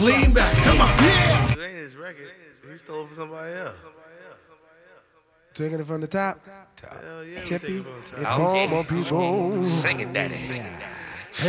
Lean back, come on. It ain't his record. He stole it from somebody else. Taking it from the top. Hell yeah, we Tippy. taking it from the It's top. home on people. Sing it, daddy.